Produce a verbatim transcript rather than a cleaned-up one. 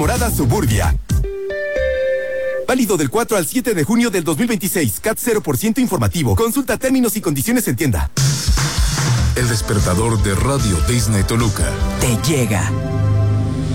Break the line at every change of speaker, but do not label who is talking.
Morada Suburbia. Válido del cuatro al siete de junio del dos mil veintiséis. C A T cero por ciento informativo. Consulta términos y condiciones en tienda.
El despertador de Radio Disney Toluca.
Te llega.